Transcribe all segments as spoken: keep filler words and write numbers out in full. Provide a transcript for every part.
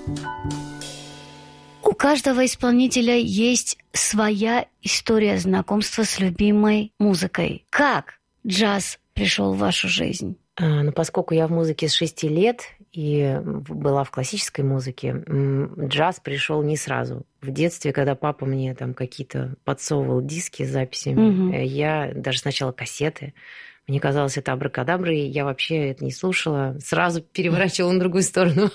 У каждого исполнителя есть своя история знакомства с любимой музыкой. Как джаз пришел в вашу жизнь? А, ну, поскольку я в музыке с шести лет и была в классической музыке, джаз пришел не сразу. В детстве, когда папа мне там какие-то подсовывал диски с записями, угу. я даже сначала кассеты. Мне казалось, это абракадабра, и я вообще это не слушала. Сразу переворачивала на другую сторону.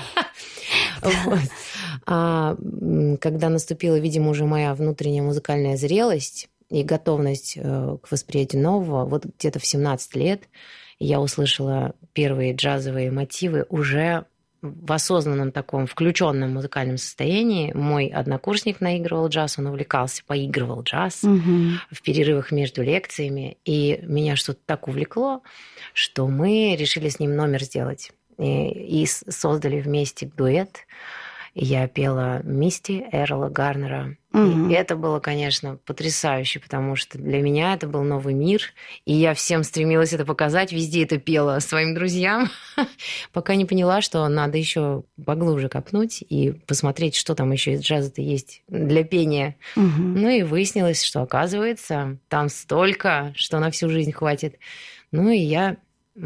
А когда наступила, видимо, уже моя внутренняя музыкальная зрелость и готовность к восприятию нового, вот где-то в семнадцать лет я услышала первые джазовые мотивы уже в осознанном таком включенном музыкальном состоянии. Мой однокурсник наигрывал джаз, он увлекался, поигрывал джаз угу. в перерывах между лекциями. И меня что-то так увлекло, что мы решили с ним номер сделать. И, и создали вместе дуэт. Я пела «Мисти» Эрла Гарнера. Mm-hmm. И это было, конечно, потрясающе, потому что для меня это был новый мир, и я всем стремилась это показать, везде это пела своим друзьям, пока не поняла, что надо еще поглубже копнуть и посмотреть, что там еще из джаза-то есть для пения. Mm-hmm. Ну и выяснилось, что, оказывается, там столько, что на всю жизнь хватит. Ну и я...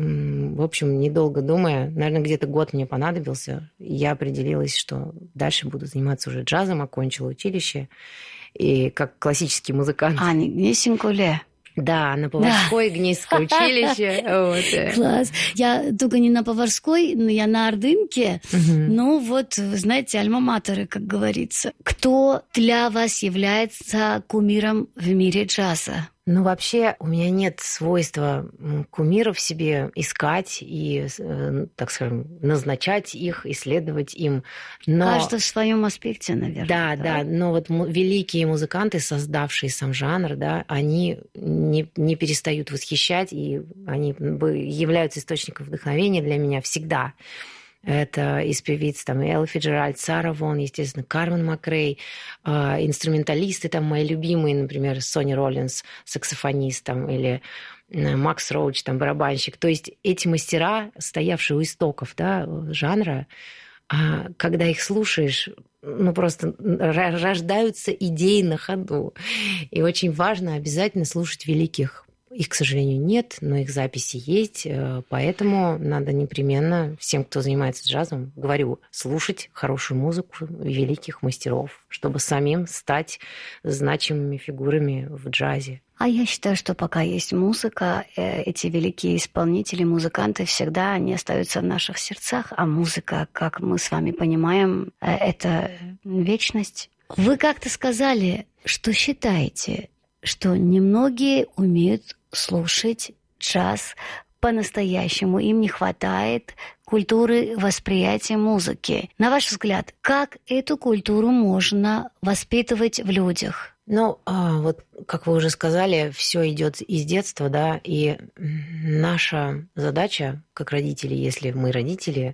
В общем, недолго думая, наверное, где-то год мне понадобился, я определилась, что дальше буду заниматься уже джазом, окончила училище, и как классический музыкант. А, не Гнесинкуле. Да, на Поварской, да. Гнесинское училище. Вот. Класс. Я только не на Поварской, но я на Ордынке. Угу. Ну вот, знаете, альма-матеры, как говорится. Кто для вас является кумиром в мире джаза? Ну, вообще, у меня нет свойства кумиров в себе искать и, так скажем, назначать их, исследовать им. Но... Каждый в своем аспекте, наверное. Да, да, да. Но вот великие музыканты, создавшие сам жанр, да, они не, не перестают восхищать, и они являются источником вдохновения для меня всегда. Это из певиц там Элла Фиджеральд, Сара Вон, естественно, Кармен Макрей, э, инструменталисты там мои любимые, например, Сони Роллинс, саксофонист там, или э, Макс Роуч, там, барабанщик. То есть эти мастера, стоявшие у истоков, да, жанра, э, когда их слушаешь, ну, просто рождаются идеи на ходу. И очень важно обязательно слушать великих. Их, к сожалению, нет, но их записи есть, поэтому надо непременно всем, кто занимается джазом, говорю, слушать хорошую музыку великих мастеров, чтобы самим стать значимыми фигурами в джазе. А я считаю, что пока есть музыка, эти великие исполнители, музыканты, всегда они остаются в наших сердцах, а музыка, как мы с вами понимаем, это вечность. Вы как-то сказали, что считаете, что немногие умеют слушать джаз по-настоящему. Им не хватает культуры восприятия музыки. На ваш взгляд, как эту культуру можно воспитывать в людях? Ну, вот, как вы уже сказали, все идет из детства, да, и наша задача, как родители, если мы родители,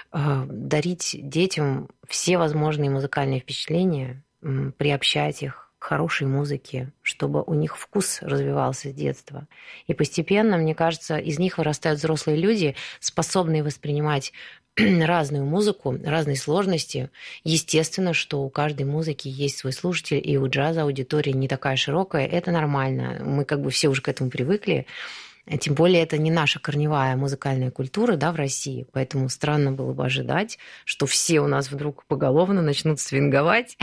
дарить детям все возможные музыкальные впечатления, приобщать их к хорошей музыке, чтобы у них вкус развивался с детства. И постепенно, мне кажется, из них вырастают взрослые люди, способные воспринимать разную музыку, разные сложности. Естественно, что у каждой музыки есть свой слушатель, и у джаза аудитория не такая широкая. Это нормально. Мы как бы все уже к этому привыкли. Тем более это не наша корневая музыкальная культура, да, в России, поэтому странно было бы ожидать, что все у нас вдруг поголовно начнут свинговать.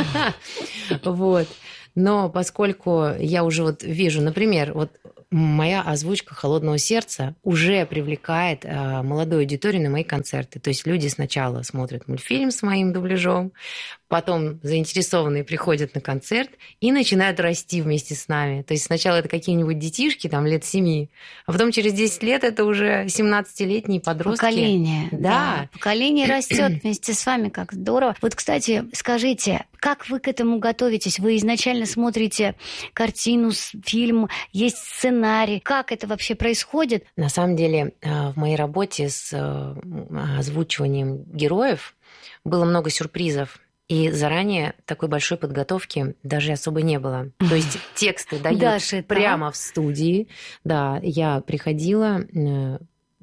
Вот. Но поскольку я уже вот вижу, например, вот моя озвучка «Холодного сердца» уже привлекает э, молодую аудиторию на мои концерты. То есть люди сначала смотрят мультфильм с моим дубляжом, потом заинтересованные приходят на концерт и начинают расти вместе с нами. То есть сначала это какие-нибудь детишки, там, лет семи, а потом через десять лет это уже семнадцатилетние подростки. Поколение. Да. да. Поколение растет вместе с вами, как здорово. Вот, кстати, скажите, как вы к этому готовитесь? Вы изначально смотрите картину, фильм, есть сценарий. Как это вообще происходит? На самом деле, в моей работе с озвучиванием героев было много сюрпризов. И заранее такой большой подготовки даже особо не было. То есть тексты дают прямо в студии. Да, я приходила,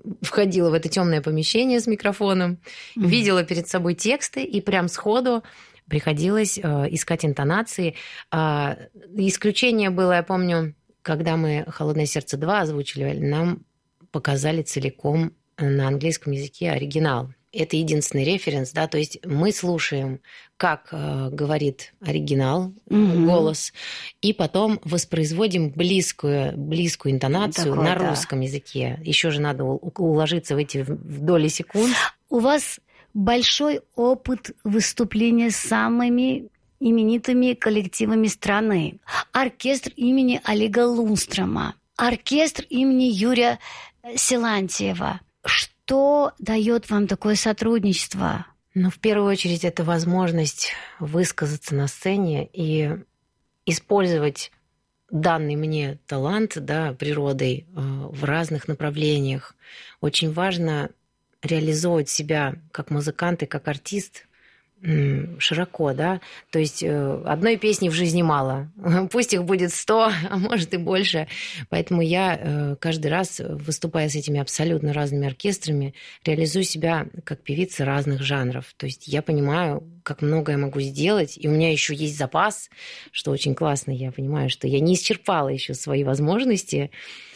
входила в это темное помещение с микрофоном, mm-hmm. видела перед собой тексты, и прям сходу приходилось э, искать интонации. Э, исключение было, я помню, когда мы «Холодное сердце два» озвучили, нам показали целиком на английском языке оригинал. Это единственный референс, да, то есть мы слушаем, как э, говорит оригинал, mm-hmm. голос, и потом воспроизводим близкую, близкую интонацию Такое, на да. русском языке. Еще же надо уложиться в эти в доли секунд. У вас большой опыт выступления с самыми именитыми коллективами страны. Оркестр имени Олега Лунстрома, оркестр имени Юрия Силантьева. Что дает вам такое сотрудничество? Ну, в первую очередь, это возможность высказаться на сцене и использовать данный мне талант, да, природой в разных направлениях. Очень важно реализовывать себя как музыкант и как артист широко, да, то есть одной песни в жизни мало, пусть их будет сто, а может и больше, поэтому я каждый раз, выступая с этими абсолютно разными оркестрами, реализую себя как певица разных жанров, то есть я понимаю, как много я могу сделать, и у меня еще есть запас, что очень классно, я понимаю, что я не исчерпала еще свои возможности,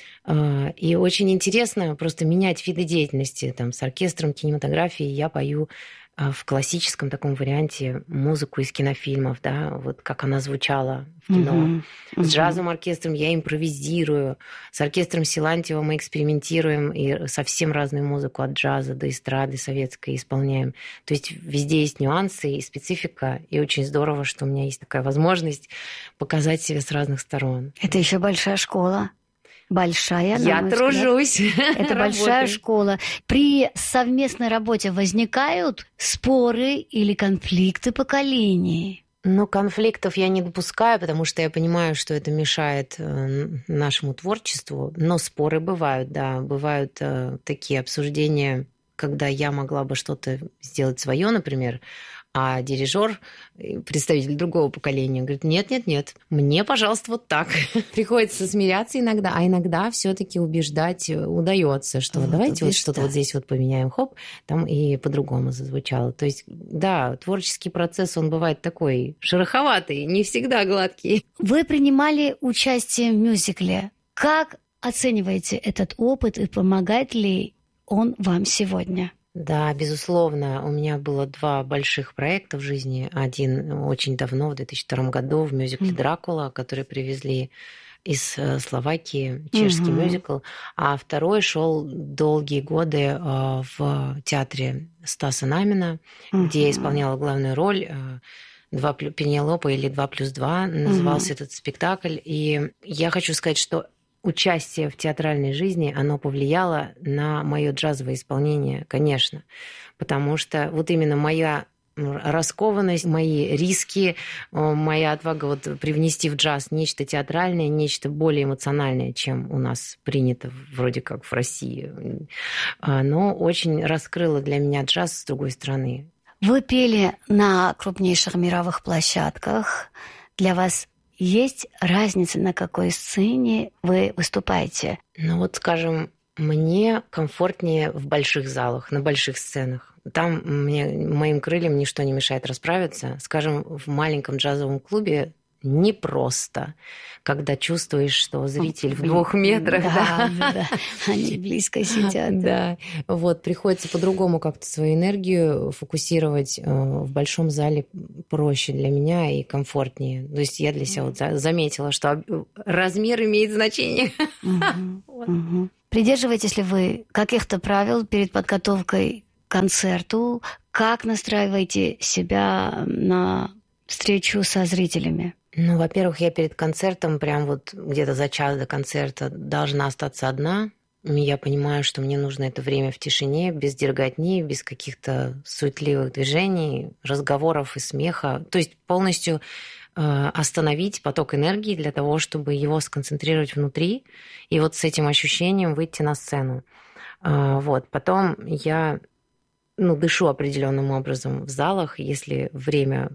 и очень интересно просто менять виды деятельности, там, с оркестром кинематографии я пою в классическом таком варианте музыку из кинофильмов, да, вот как она звучала в кино. Uh-huh. Uh-huh. С джазовым оркестром я импровизирую, с оркестром Силантьева мы экспериментируем и совсем разную музыку от джаза до эстрады советской исполняем. То есть везде есть нюансы и специфика, и очень здорово, что у меня есть такая возможность показать себя с разных сторон. Это еще большая школа. Большая, Я тружусь. Это большая школа. При совместной работе возникают споры или конфликты поколений? Ну, конфликтов я не допускаю, потому что я понимаю, что это мешает нашему творчеству. Но споры бывают, да. Бывают такие обсуждения, когда я могла бы что-то сделать свое, например, а дирижер, представитель другого поколения, говорит, нет-нет-нет, мне, пожалуйста, вот так. Приходится смиряться иногда, а иногда все-таки убеждать удается, что вот давайте вот что-то вот здесь вот поменяем, хоп, там и по-другому зазвучало. То есть, да, творческий процесс, он бывает такой шероховатый, не всегда гладкий. Вы принимали участие в мюзикле. Как оцениваете этот опыт и помогает ли он вам сегодня? Да, безусловно. У меня было два больших проекта в жизни. Один очень давно, в две тысячи втором году, в мюзикле «Дракула», который привезли из Словакии, чешский mm-hmm. мюзикл. А второй шел долгие годы в театре Стаса Намина, mm-hmm. где я исполняла главную роль. «Два плюс Пенелопа» или «Два плюс два» назывался mm-hmm. этот спектакль. И я хочу сказать, что участие в театральной жизни, оно повлияло на мое джазовое исполнение, конечно. Потому что вот именно моя раскованность, мои риски, моя отвага вот привнести в джаз нечто театральное, нечто более эмоциональное, чем у нас принято вроде как в России, оно очень раскрыло для меня джаз с другой стороны. Вы пели на крупнейших мировых площадках. Для вас есть разница, на какой сцене вы выступаете? Ну вот, скажем, мне комфортнее в больших залах, на больших сценах. Там мне, моим крыльям ничто не мешает расправиться. Скажем, в маленьком джазовом клубе непросто, когда чувствуешь, что зритель в двух метрах. Да, да. Да. Они близко сидят. Да. Вот, приходится по-другому как-то свою энергию фокусировать. В большом зале проще для меня и комфортнее. То есть я для себя вот заметила, что размер имеет значение. Угу, вот. Угу. Придерживаетесь ли вы каких-то правил перед подготовкой к концерту? Как настраиваете себя на встречу со зрителями? Ну, во-первых, я перед концертом, прям вот где-то за час до концерта должна остаться одна. Я понимаю, что мне нужно это время в тишине, без дерготни, без каких-то суетливых движений, разговоров и смеха. То есть полностью э, остановить поток энергии для того, чтобы его сконцентрировать внутри и вот с этим ощущением выйти на сцену. Э, вот. Потом я ну, дышу определенным образом в залах, если время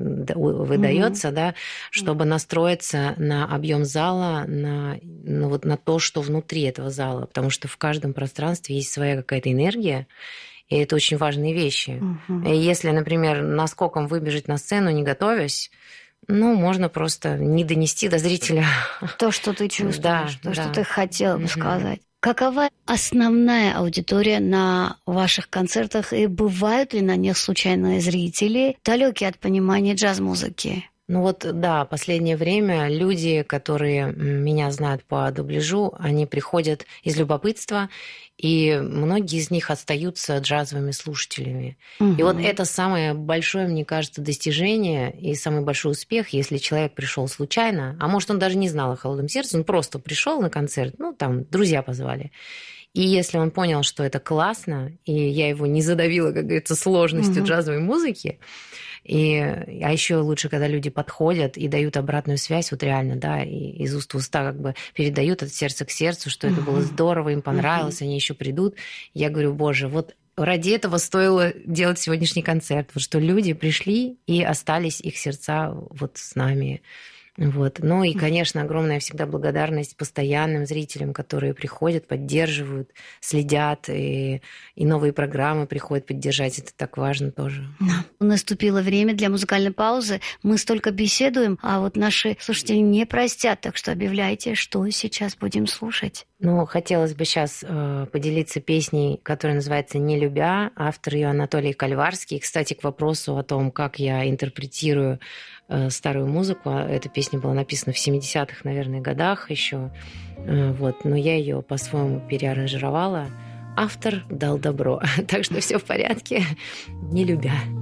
выдается, mm-hmm. да, чтобы настроиться на объем зала, на, ну, вот на то, что внутри этого зала, потому что в каждом пространстве есть своя какая-то энергия, и это очень важные вещи. Mm-hmm. И если, например, наскоком выбежать на сцену, не готовясь, ну, можно просто не донести до зрителя то, что ты чувствуешь, да, то, да. что ты хотела бы mm-hmm. сказать. Какова основная аудитория на ваших концертах, и бывают ли на них случайные зрители, далекие от понимания джаз-музыки? Ну вот, да, последнее время люди, которые меня знают по дубляжу, они приходят из любопытства, и многие из них остаются джазовыми слушателями. Угу. И вот это самое большое, мне кажется, достижение и самый большой успех, если человек пришел случайно, а может, он даже не знал о «Холодном сердце», он просто пришел на концерт, ну, там, друзья позвали. И если он понял, что это классно, и я его не задавила, как говорится, сложностью угу. джазовой музыки, и, а еще лучше, когда люди подходят и дают обратную связь, вот реально, да, и из уст в уста как бы передают от сердца к сердцу, что uh-huh. это было здорово, им понравилось, uh-huh. они еще придут. Я говорю, боже, вот ради этого стоило делать сегодняшний концерт, вот что люди пришли и остались, их сердца вот с нами. Вот. Ну и, конечно, огромная всегда благодарность постоянным зрителям, которые приходят, поддерживают, следят, и, и новые программы приходят поддержать. Это так важно тоже. Да. Наступило время для музыкальной паузы. Мы столько беседуем, а вот наши слушатели не простят, так что объявляйте, что сейчас будем слушать. Ну, хотелось бы сейчас э, поделиться песней, которая называется «Не любя». Автор ее Анатолий Кальварский. Кстати, к вопросу о том, как я интерпретирую э, старую музыку. Эта песня была написана в семидесятых, наверное, годах еще. Э, вот, но я ее по-своему переаранжировала. Автор дал добро. Так что все в порядке. «Не любя».